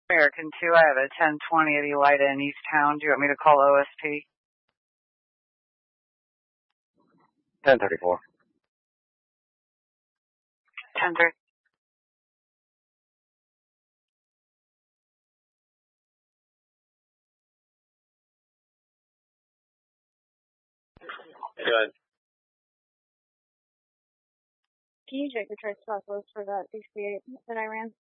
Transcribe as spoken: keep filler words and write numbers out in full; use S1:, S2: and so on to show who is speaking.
S1: American two, I have a ten twenty at Elida in East Town. Do you want me to call O S P?
S2: ten thirty-four.
S1: ten thirty.
S2: Good.
S3: Can you check the truck stop list for that sixty-eight that I ran?